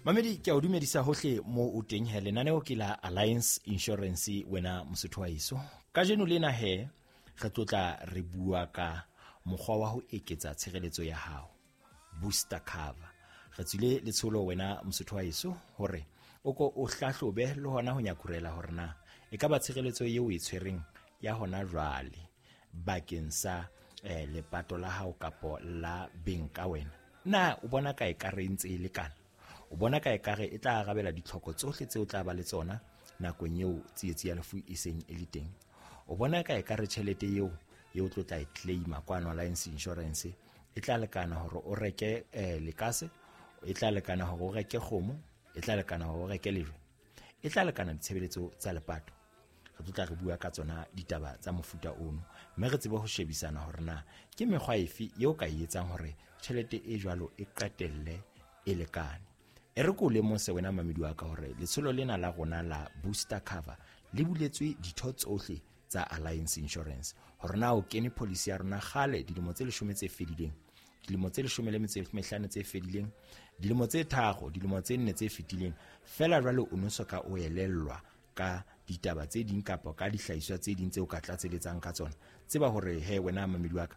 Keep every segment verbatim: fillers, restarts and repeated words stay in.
Mamedi ke a o dumedisa hohle mo o teng he lenaneo ke la Alliance Insurance wena Mosotho wa iso. Ka jeno lena he re tlotla re bua ka mokgwa wa ho eketsa tshireletso ya hao, booster cover. Re tsile letsholo wena Mosotho wa iso hore o ko o hlahlobe le hona ho nyakurela hore na e ka ba tshireletso eo e tshwereng ya hona jwale bakeng sa eh, lepato la hao kapo la benka wena. Na o bona ka e ka re ntse e lekana? O bona ka e ka re e tla arabela ditlhoko tsohle tse o tla ba le tsona nakong eo tsietsi ya lefu e seng e le teng? O bona ka e ka re tjhelete eo eo tlo tla e claima kwa Alliance Insurance e tla lekana hore o reke eh, lekase, e tla lekana hore o reke kgomo, e tla lekana hore o reke lejwe, e tla lekana ditshebeletso tsa lepato? Re tla re bua ka tsona ditaba tsa mofuta ono, mme re tsebe ho shebisana hore na ke mekgwa efe eo ka e etsang hore tjhelete e jwalo e qetelle e lekane. E re ko lemose wena mamedi wa ka hore letsholo lena la rona la booster cover le buletswe ditho tsohle tsa Alliance Insurance hore na o kene policy ya rona gale dilemo tse leshome tse fedileng, dilemo tse leshome le metso e mehlano tse fedileng, dilemo tze tharo, dilemo tse nne tse fetileng, fela jwale o no soka o elellwa ka ditaba tse ding kapa ka dihlahiswa tse ding tse o ka tlatseletsang ka tsona. Tseba hore he wena mamedi wa ka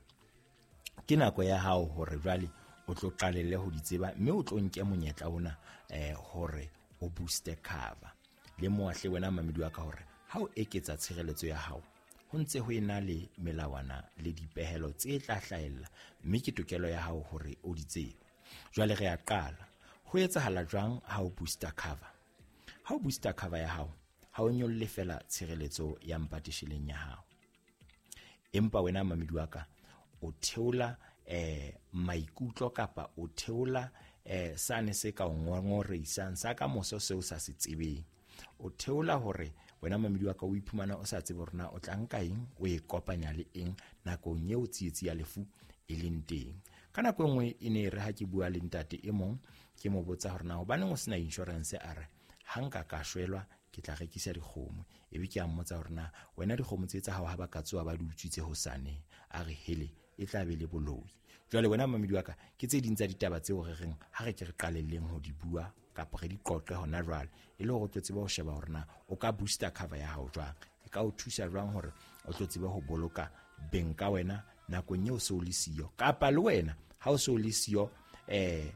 ke nako ya hao hore jwale o tlo qalelle ho di tseba, mme o tlo nke monyetla ona eh hore o booster cover. Le moahle wena mamedi wa ka hore ha o eketsa tshireletso ya hao ho ntse ho ena le melawana le dipehelo tse tla hlahella, mme ke tokelo ya hao hore o di tsebe. Jwale re a qala. Ho etsahala jwang ha o booster cover? Ha o booster cover ya hao ha o nyolle fela tshireletso ya mpatisheleng ya hao, empa wena mamedi wa ka o theola eh maikutlo kapa o theola eh sane se ka ngongorisa sa ka moso seo sa se tsebeng. O theola hore wena mamedi wa ka o iphumana o sa tsebe rona o tla nka eng o e kopanya le eng nakong eo tsietsi ya lefu e leng teng. Ka nako engwe e ne re ha ke bua le ntate e mong ke mo botsa hore na hobaneng o sena insurance, a re hanka ka shwelwa ke tla rekisa dikgomo. Ebe ke a mmotsa hore na wena dikgomo tse tsa hao ha ba ka tsoa ba di utswitse hosane? A re hele e tla be le boloi. Jwale wena mamedi wa ka ke tse ding tsa ditaba tseo re reng ha re ke re qalelleng ho di bua kapa re di qoqe hona jwale e le hore o tlo tseba ho sheba hore na o ka booster cover ya hao jwang, e ka o thusa jwang hore o tlo tseba ho boloka benka wena nakong eo se o le siyo, kapa le wena ha o se o le siyo eh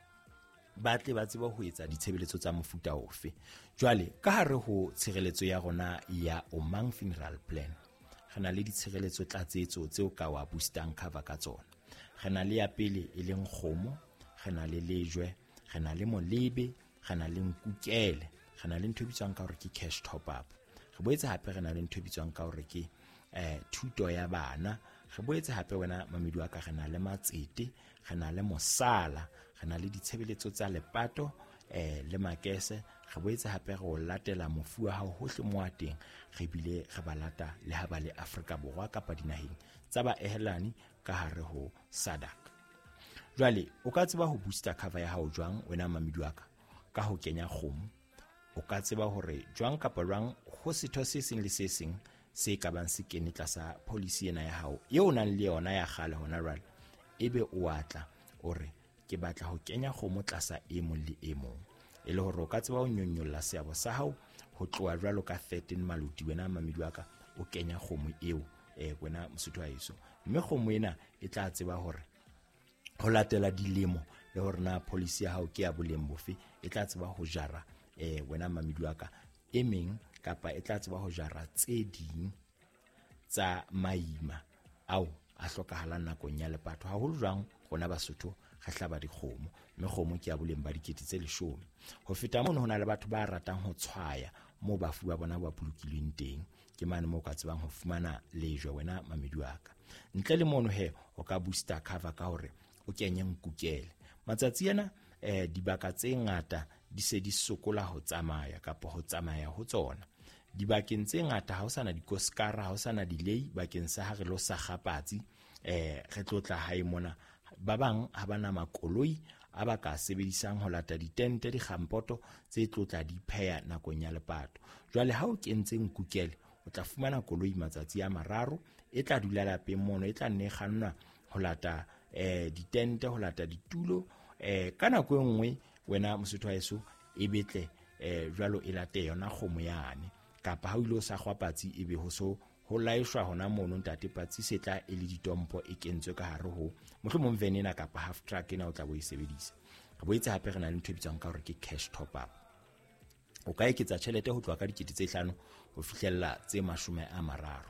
ba tle ba tseba ho etsa ditshebeletso tsa mofuta ofe. Jwale ka hare ho tshireletso ya rona ya Omang Funeral Plan re na le ditshireletso tlatsetso tseo ka wa boostang cover ka tsona. Re na le ya pele e leng kgomo, re na le lejwe, re na le molebe, re na le nkukele, re na le ntho bitswang ka hore ke cash top up. Re boetse hape re na le ntho bitswang ka hore ke eh thuto ya bana. Re boetse hape wena mamedi wa ka re na le matsete, re na le mosala, re na le ditshebeletso tsa lepato eh le makese. Re boetse hape re o latela mofu wa hao hohle mo a teng, re bile re ba lata le ha ba le Afrika Borwa kapa dinaheng tsa ba ehelani ka hare ho S A D C. Jwale o ka tseba ho booster cover ya hao jwang wena mamedi wa ka? Ka ho kenya kgomo. O ka tseba hore jwang kapa jwang ho setho se seng le se seng se ka bang se kene tlasa policy ena ya hao eo nang le yona ya kgale hona jwale, ebe o atla o re ke batla ho kenya kgomo tlasa e mong le e mong, e le hore o ka tseba ho nyonyolla seabo sa hao ho tloa jwalo ka thirteen maluti wena mamedi wa ka o kenya kgomo eo eh wena Mosotho wa iso. Mme kgomo ena e tla tseba hore ho latela dilemo le hore na policy ya hao ke ya boleng bofe, e tla tseba ho jara eh wena mamedi wa ka e meng kapa e tla tseba ho jara tse ding tsa maima ao a hlokahalang nakong ya lepato. Haholo jwang rona Basotho re hlaba dikgomo, mme kgomo ke ya boleng ba dikete tse leshome. Ho feta mono hona le batho ba ratang ho tshwaya mo bafu ba bona ba bolokilweng teng, ke mane mo ka tsebang ho fumana lejwe wena mamedi wa ka. Ntle le mono he o ka booster cover ka hore o kenye nkukele. Matsatsi ana eh dibaka tse ngata di se di sokola ho tsamaya kapa ho tsamaya ho tsona. Dibakeng tse ngata ha o sana dikoskara, ha o sana delay bakeng sa ha re lo sa kgapatsi eh re tlotla hae mona. Ba bang ha bana makoloi a ba ka sebedisang ho lata ditente di khampoto tse tlotla di pheya nakong ya lepato. Jwale ha o kentse nkukele o tla fumana koloi matsatsi a mararo e tla dula lapeng mono, e tla nne kganna ho lata eh ditente, ho lata ditulo eh ka nako e nngwe wena mosotho wa heso e betle eh jwalo e late yona kgomo yane kapa ha o ile o sa kgwapatsi ebe ho so ho laishwa hona mono ntate patsi setla e le ditompo e kentswe ka hare ho mohlomong venena kapa half track ena o tla bo e sebedisa ka boetse hape re na le ntho e bitswang ka hore ke cash top up. O ka eketsa tjhelete ho tloha ka dikete tse hlano ho fihlella tse mashome a mararo.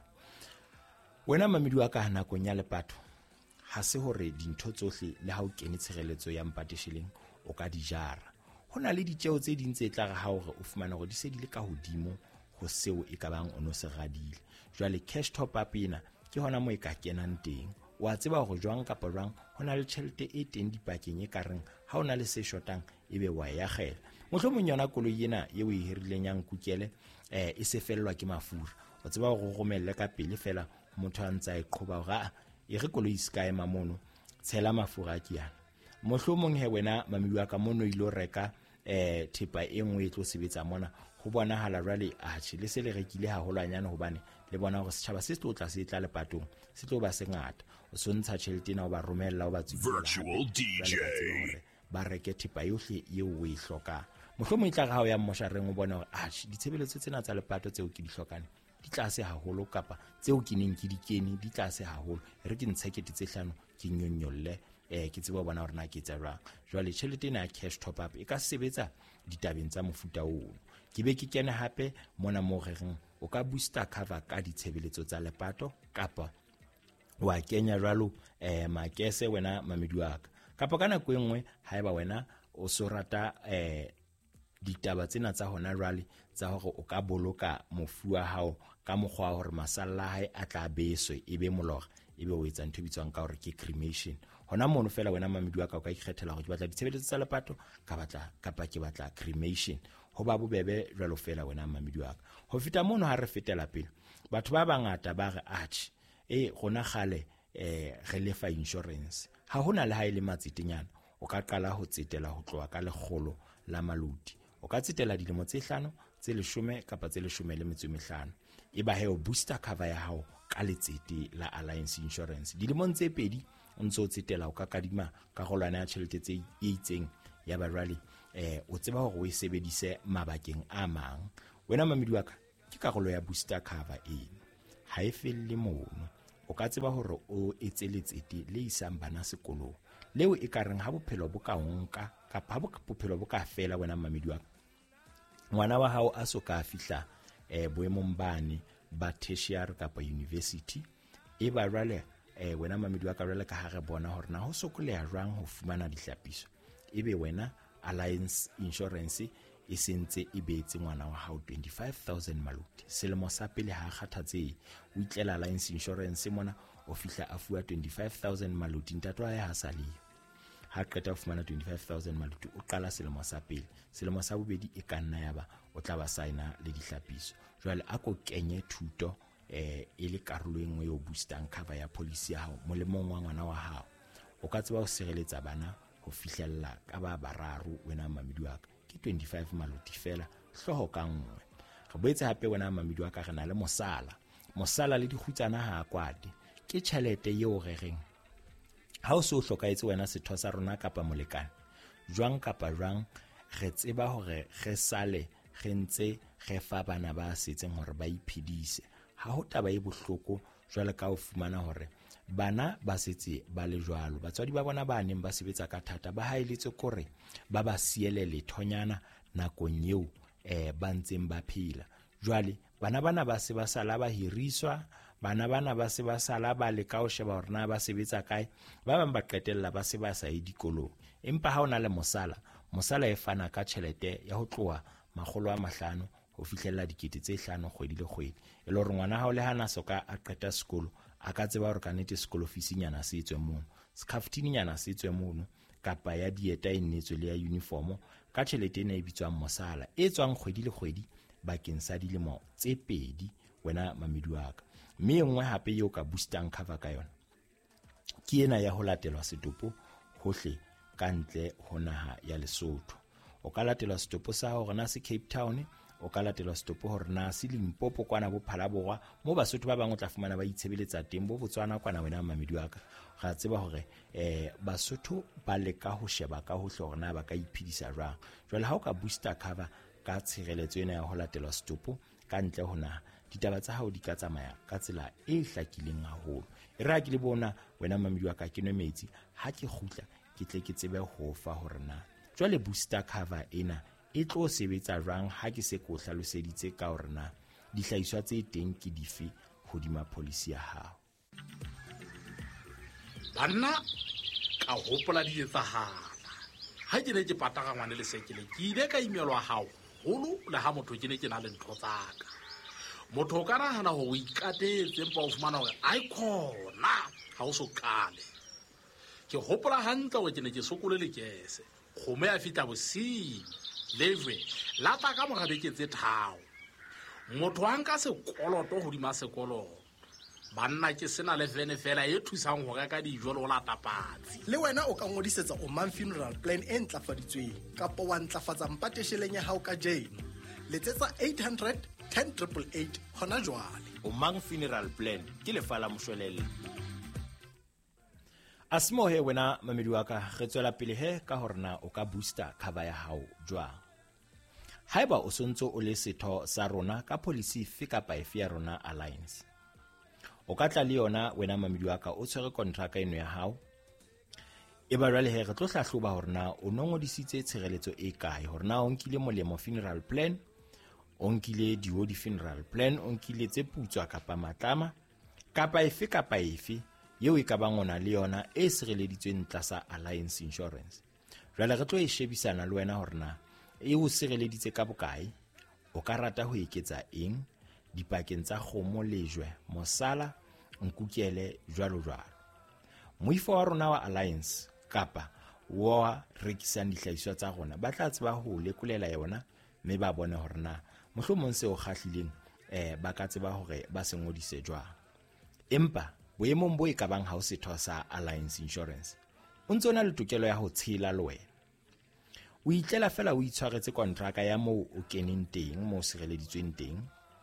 Wena mamedi wa ka nakong ya lepato ha se hore dintho tsohle le ha o kene tshireletso ya mpatisheleng o ka di jara. Hona le ditjeo tse ding tse tla re ha hore o fumana hore di se di le ka hodimo ho seo e ka bang o no se radile. Jwale cash top up ena ke hona mo e ka kenang teng. Wa tseba hore jwang kapa jwang hona le tjhelete e teng dipakeng e kareng ha ona le se shotang ebe wa ya khela. Mohlomong yona koloi ena ye o e hirileng yang kukele eh e se fellwa ke mafura. O tseba hore o romelle ka pele fela motho a ntsa e qhoba hore e re koloi sky mamono tshela mafura a kiana. Mohlomong he wena mamedi wa ka mono ilo reka eh thepa e nngwe e tlo sebetsa mona ho bonahala jwale a tshi le se le rekile haholwanyane hobane le bona hore setjhaba se tlo tla se tla le patong se tlo ba se ngata o so ntsha tjhelete na o ba romella o ba tsibela virtual D J ba reke thepa yohle eo o e hloka. Mohlomong tla ga o ya moshareng o bona hore a tshi ditshebeletso tsena tsa lepato tseo ke di hlokane di tlase haholo kapa tseo ke neng ke di kene di tlase haholo re ke ntshekete tse hlano ke nyonyolle eh ke tseba bona hore na ke tsa jwang. Jwale tjhelete ena ya cash top up e ka sebetsa ditabeng tsa mofuta oo. Ke be ke kene hape mona mo reng o ka booster cover ka ditshebeletso tsa lepato kapa wa kenya jwalo eh makese wena mamedi wa ka kapa kana ko engwe haeba wena o so rata eh ditaba tsena tsa hona jwale tsa hore o ka boloka mofu wa hao ka mokgwa hore masalla hae a tla beswe ebe molora ebe o etsa ntho bitswang ka hore ke cremation. Hona mono fela wena mamedi wa ka o ka ikgethela hore ke batla ditshebeletso tsa lepato ka batla kapa ke batla cremation ho ba bobebe jwalo fela wena mamedi wa ka. Ho feta mono ha re fetela pele batho ba bangata ba re atch e gona gale eh re lefa insurance ha hona le ha ile matsitinyana o ka qala ho tsetela ho tloa ka legolo la maludi o ka tsetela dilemo tse hlano tse leshome kapa tse leshome le metso e mehlano e ba he o booster cover ya hao ka letsete la Alliance Insurance dilemo tse pedi o ntso tsetela o ka kadima ka golwana ya tjhelete tse e itseng ya ba rally eh o tseba hore o e sebedise mabakeng a mang. Wena mamedi wa ka ke karolo ya booster cover eno ha e felle mono o ka tseba hore o etse letsete le isang bana sekolong leo e ka reng ha bophelo bo ka nka kapa ha bophelo bo ka fela wena mamedi wa ka ngwana wa hao a soka fihla eh boemong bane ba tertiary kapa university e ba rale eh wena mamedi wa ka rale ka ha re bona hore na ho sokoleha jwang ho fumana dihlapiso ebe wena Alliance Insurance e sentse e betse ngwana wa hao twenty-five thousand maludi selemo sa pele ha kgathatse o itlela Alliance Insurance mona o fihla a fuwa twenty-five thousand maludi ntato ya ha sale ha qeta ho fumana twenty-five thousand maludi o qala selemo sa pele selemo sa bobedi e ka nna yaba o tla ba signa le dihlapiso jwale a ko kenye thuto eh e le karolo engwe yo boostang cover ya policy ya hao molemong wa ngwana wa hao o ka tseba ho sireletsa bana ho fihlella ka ba bararo wena mamedi wa ka ke twenty-five maludi fela hloho ka nngwe. Re boetse hape wena mamedi wa ka re na le mosala mosala le dikhutsana ha kwate ke tjhelete eo re reng ha o so hlokaetse wena setho sa rona kapa molekane jwang kapa jwang re tseba hore re sale re ntse re fa bana ba setseng hore ba iphedise ha ho taba e bohloko jwale ka o fumana hore bana ba setse ba le jwalo batswadi ba bona ba neng ba sebetsa ka thata ba haeletse kore ba ba siele lethonyana nakong eo eh ba ntseng ba phela jwale bana bana ba se ba sala ba hiriswa bana bana ba se ba sala ba le ka o sheba hore na ba sebetsa kae ba bang ba qetella ba se ba sa e dikolong empa ha ona le mosala mosala e fana ka tjhelete ya ho tloa makgolo a mahlano ho fihlella dikete tse hlano kgwedi le kgwedi e le hore ngwana hao le hana soka a qeta sekolo a ka tseba hore kanete sekolo fees nyana se etswe mono scaftini nyana se etswe mono kapa ya dieta e nnetswe le ya uniform ka tjhelete ena e bitswang mosala e tswang kgwedi le kgwedi bakeng sa dilemo tse pedi wena mamedi wa ka mme engwe hape yo ka boostang cover ka yona ke ena ya ho latelwa setopo hohle kantle ho naha ya Lesotho o ka latelwa setopo sa hore na se Cape Town o ka latelwa setopo hore na se Limpopo kwana Bophara Borwa mo Basotho ba bang o tla fumana ba itshebeletsa teng, bo Botswana kwana wena mamedi wa ka ga tseba hore eh Basotho ba leka ho sheba ka hohle hore na ba ka iphedisa jwang. Jwale ha o ka booster cover ka tshireletso ena ya ho latelwa setopo ka ntle ho naha, ditaba tsa hao di ka tsamaya ka tsela e hlakileng haholo. E re ha ke le bona wena mamedi wa ka ke nwe metsi, ha ke kgutla ke tle ke tsebe ho fa hore na jwale booster cover ena e tlo sebetsa jwang ha ke se ko hlaloseditse ka hore na dihlahiswa tse teng ke dife hodima policy ya hao. Banna ka hopola di etsahala ha ke ne ke pataka ngwane le sekele, ke ile ka imelwa haholo le ha motho ke ne ke na le ntho tsaka. Motho ka nahana ho ikatetse empa o fumana hore ai khona ha o so kale. Ke hopola hantle hore ke ne ke sokole le kese, kgomo ya fitla bosiu leve lata ka mora beke tse tharo. Motho a nka sekoloto hodima sekoloto. Banna ke sena le vene fela e thusang ho reka dijo le ho lata patsi. Le wena o ka ngodisetsa Omang Funeral Plan e ntlafaditsweng kapa wa ntlafatsa mpatesheleng ya hao ka jeno. Letsetsa eight hundred ten eight eight eight hona jwale. Omang Funeral Plan ke lefa la moshwelelle. Asmo he wena mamedi wa ka re tswela pele he ka hore na o ka booster cover ya hao jwang. Haeba o sontso o le setho sa rona ka policy fe kapa efe ya rona Alliance, o ka tla le yona wena mamedi wa ka o tshwere kontraka eno ya hao. E ba jwale he re tlo hlahloba hore na o ngodisitse tshireletso e kae, hore na o nkile molemo funeral plan, o nkile diwodi funeral plan, o nkile tse putswa kapa matlama kapa efe kapa efe yeo e ka bang ona le yona e sireleditsweng tlasa Alliance Insurance. Jwale re tlo e shebisana le wena hore na e o sireleditse ka bokae, o ka rata ho eketsa eng dipakeng tsa kgomo, lejwe, mosala, nkukele jwalo jwalo. Moifo wa rona wa Alliance kapa wa rekisang dihlahiswa tsa rona ba tla tseba ho lekolela yona, mme ba bone hore na mohlomong se o kgahlileng eh ba ka tseba hore ba se ngodise jwang. Empa boemong bo e ka bang ha o setho sa Alliance Insurance, o ntse o na le tokelo ya ho tshela le wena. O itlela fela o itshwaretse kontraka ya moo o keneng teng, moo sireleditsweng teng.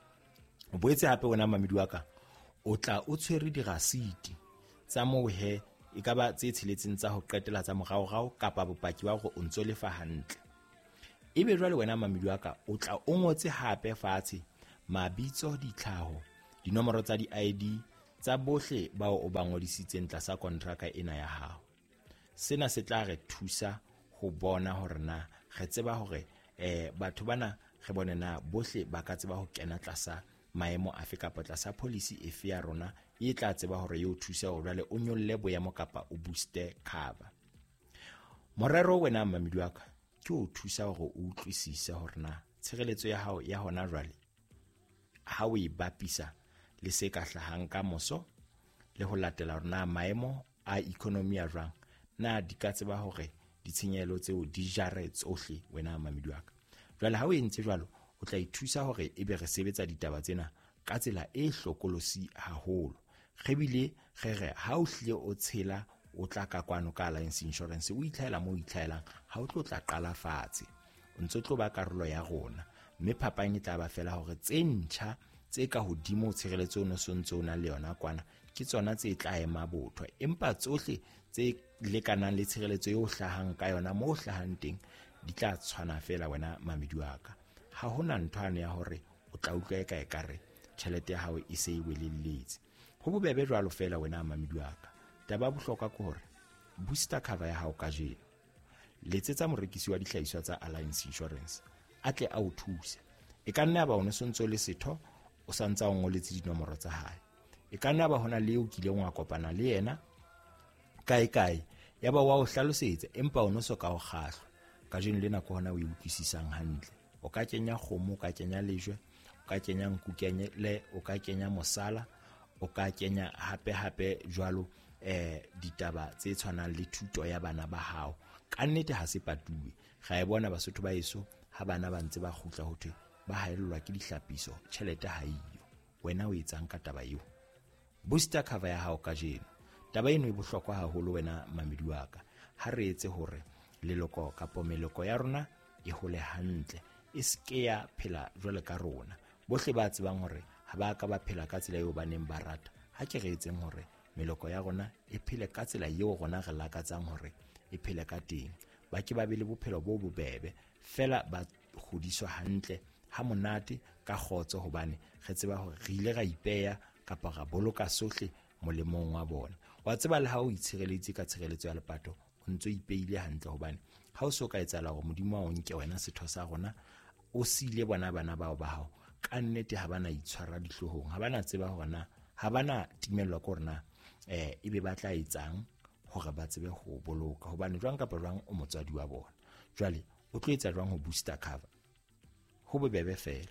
O boetse hape wena mamedi wa ka o tla o tshwere dirasiti tsa moo he e ka ba tse tsheletseng tsa ho qetela tsa moraorao kapa bopaki wa hore o ntso lefa hantle. Ebe jwale wena mamedi wa ka o tla o ngotse hape fatshe mabitso, ditlhaho, dinomoro tsa di-I D tsa bohle bao o ba ngodisitseng tlasa kontraka ena ya hao. Sena se tla re thusa ho bona hore na re tseba hore eh batho bana re bone na bohle ba ka tseba ho kena tlasa maemo afe kapa tlasa policy efe ya rona e tla tseba hore yo thusa ho jwale o nyolle boemo kapa o booster cover. Morero wena mamedi wa ka ke o thusa hore o utlwisise hore na tshireletso ya hao ya hona jwale ha o e bapisa le se ka hlahang ka moso le ho latela hore na maemo a economy ya jwang na di ka tseba hore ditshenyehelo tseo di jare tsohle wena mamedi wa ka. Jwale ha o entse jwalo o tla ithusa hore ebe re sebetsa ditaba tsena ka tsela e hlokolosi haholo. Re bile re re ha o hlile o tshela o tla ka kwano ka Alliance Insurance, o itlhaela mo itlhaelang ha o tlo tla qala fatshe, o ntse tlo ba karolo ya rona, mme phapang e tla ba fela hore tse ntjha tse ka hodimo tshireletso o no sontso na le yona kwana ke tsona tse tla ema botho, empa tsohle tse lekanang le tshireletso eo hlahang ka yona mo hlahang teng di tla tshwana fela wena mamedi wa ka. Ha hona nthwane ya hore o tla utlwa e ka e kare tjhelete ya hao e se e welelletse. Ho bobebe jwalo fela wena mamedi wa ka. Taba bohlokwa ke hore booster cover ya hao ka jeno, letsetsa morekisi wa dihlahiswa tsa Alliance Insurance a tle a o thuse. E ka nna ba o ne sontso le setho o santsa o ngoletse dinomoro tsa hae. E ka nna ba hona le o kileng wa kopana le yena kae kae ya ba wa o hlalosetsa empa o no soka o kgahlwa ka jeno le nako hona o e utlwisisang hantle. O ka kenya kgomo, o ka kenya lejwe, o ka kenya nkukele, o ka kenya mosala, o ka kenya hape hape jwalo eh ditaba tse tshwanang le thuto ya bana ba hao. Ka nnete ha se patuwe, ga e bona Basotho ba eso ha bana ba ntse ba khutla hothwe ba haellwa ke dihlapiso, tjhelete ha iyo. Wena o etsang ka taba eo? Booster cover ya hao ka jeno. Taba eno e bohlokwa haholo wena mamedi wa ka. Ha re etse hore leloko kapa meloko ya rona e hole hantle, e ske ya phela jwale ka rona. Bohle ba tsebang hore ha ba ka ba phela ka tsela eo ba neng ba rata. Ha ke re etseng hore meloko ya rona e phele ka tsela eo rona re lakatsang hore e phele ka teng. Ba ke ba be le bophelo bo bobebe, fela ba hodiswa hantle ha monate ka khotso, hobane re tseba hore re ile ra ipeya kapa ra boloka sohle molemong wa bona. Wa tseba le ha o itshireletsi ka tshireletso ya lepato, o ntso ipeile hantle, hobane ha o so ka etsala hore modimo wa o nke wena setho sa rona, o sile bona bana bao ba hao, ka nnete ha bana itshwara dihlohong, ha bana tseba hore na ha bana timello ka hore na eh ebe ba tla etsang hore ba tsebe ho boloka, hobane jwang kapa jwang o motswadi wa bona. Jwale o tlo etsa jwang ho booster cover? Ho bobebe fela,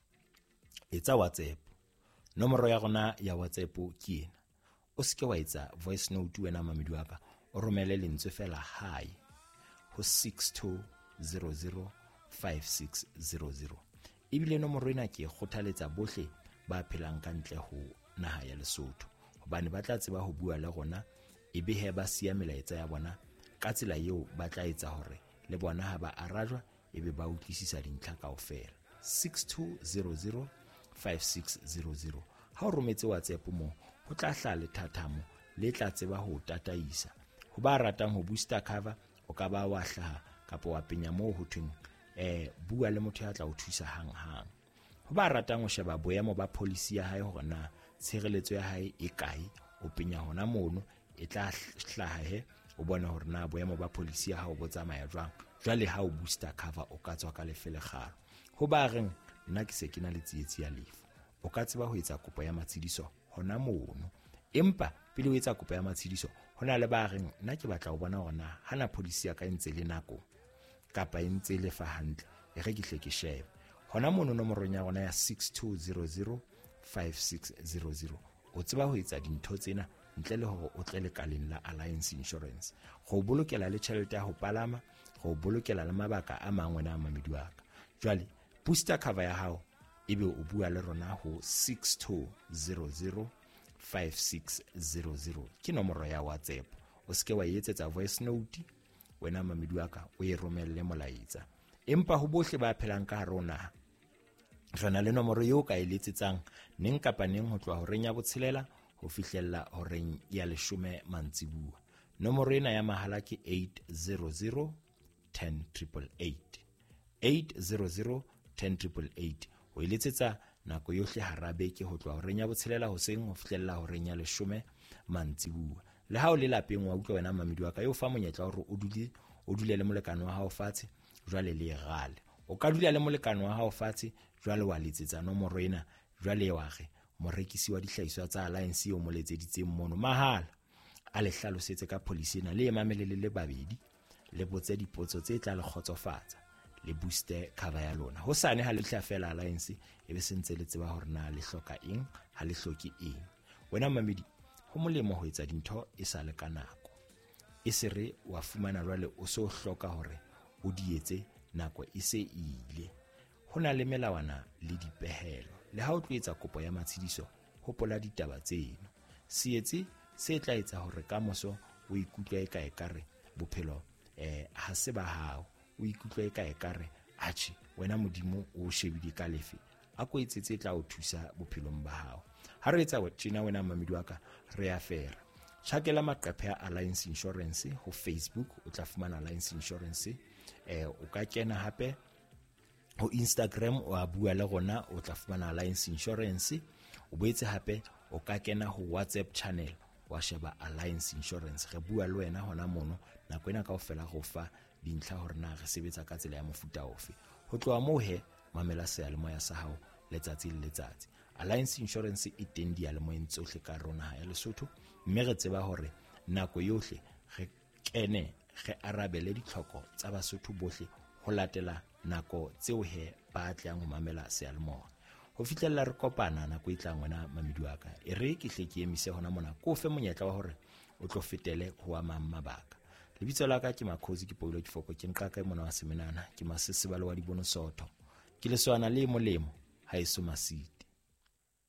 etsa WhatsApp. Nomoro ya rona ya WhatsApp ke ena. O seke wa etsa voice note wena mamedi wa ka, o romele lentswe fela hi ho six two zero zero five six zero zero. Ebile nomoro ena ke kgothaletsa bohle ba phelang ka ntle ho naha ya Lesotho, hobane ba tla tseba ho bua le rona, ebe he ba siya melaetsa ya bona ka tsela eo ba tla etsa hore le bona ha ba arajwa ebe ba utlwisisa dintlha kaofela. six two zero zero five six zero zero. Ha o rometse WhatsApp mo, ho tla hlaha lethathamo le tla tseba ho tataisa. Ho ba ratang ho booster cover, o ka ba wa hlaha kapa wa penya mo ho thweng eh bua le motho ya tla o thusa hang hang. Ho ba ratang ho sheba boemo ba policy ya hae hore na tshireletso ya hae e kae, o penya hona mono, e tla hlaha he o bona hore na boemo ba policy ya hao bo tsamaya jwang. Jwale ha o booster cover, o ka tswa ka lefele kgalo. Ho ba reng nna ke se ke na le tsietsi ya lefu, o ka tseba ho etsa kopo ya matshidiso hona mono. Empa pele o etsa kopo ya matshidiso, hona le ba reng nna ke batla ho bona hore na hana policy ya ka entse le nako kapa entse le fa hantle, e re ke hle ke shebe hona mono nomorong ya rona ya six two zero zero five six zero zero. O tseba ho etsa dintho tsena ntle le hore o tle le kaleng la Alliance Insurance. Go bolokela le tjhelete ya ho palama, go bolokela le mabaka a mangwe na mamedi wa ka. Jwale booster cover ya hao, ebe o bua le rona ho six two zero zero five six zero zero. Ke nomoro ya WhatsApp. O seke wa etsetsa voice note wena mamedi wa ka, o e romelle molaetsa. Empa ho bohle ba phelang ka rona, rena le nomoro eo ka eletsetsang neng kapa neng ho tloha ho renya botshelela ho fihlella ho reng ya leshome mantsibua. Nomoro ena ya mahala ke eight zero zero ten triple eight. eight zero zero ten triple eight. O eletsetsa nako yohle harabe ke ho tloha ho renya botshelela hoseng ho fihlella ho renya leshome mantsibua. Le ha o le lapeng wa utlwa wena mamedi wa ka, yo fa monyetla hore o dule o dule le molekane wa hao fatshe, jwale le gale. O ka dula le molekane wa hao fatshe, jwale wa letsetsa nomoro ena, jwale wa re morekisi wa dihlahiswa tsa Alliance o mo letseditseng mono mahala, a le hlalosetse ka policy ena, le emamelele le babedi, le botse dipotso tse tla le khotsofatsa, le booster cover ya lona. Ho sane ha le tla fela Alliance, ebe sentse le tseba hore na le hloka eng, ha le hloki eng. Wena mamedi, ho molemo ho etsa dintho e sa le ka nako. E se re wa fumana jwale o so hloka hore o di etse nako e se ile. Ho na le melawana le dipehelo. Le ha o tlo etsa kopo ya matshidiso, hopola ditaba tseno. Sietse se tla etsa hore ka moso o ikutlwe eka ekare bophelo eh ha se ba hao, o ikutlwe eka ekare atjhe wena modimo o shebile ka lefe, a ko etsetse tla o thusa bophelong ba hao. Ha re etsa tjena wena mamedi wa ka, re ya fera. Tjhakela maqephe ya Alliance Insurance ho Facebook, o tla fumana Alliance Insurance. Eh o ka kena hape ho Instagram, o a bua le rona, o tla fumana Alliance Insurance. O boetse hape o ka kena ho WhatsApp channel wa sheba Alliance Insurance. Re bua le wena hona mono, nako ena kaofela go fa dintlha hore na re sebetsa ka tsela ya mofuta ofe. Ho tloha moo he, mamela seyalemoya sa hao letsatsi le letsatsi. Alliance Insurance e teng dialemoyeng tsohle ka rona ya Lesotho, mme re tseba hore nako yohle re kene re arabele ditlhoko tsa Basotho bohle ho latela nako tseo he ba tlang ho mamela seyalemoya. Ho fihlella re kopana nako e tlang wena mamedi wa ka, e re ke hle ke emise hona mona ko fe monyetla wa hore o tlo fetele ho a mang mabaka. Lebitso la ka ke Makhosi, ke Paulo Difoko, ke nqa ka mona wa semenana, ke Masesebalo wa Dibonosotho, ke leswana le molemo ha eso masiti.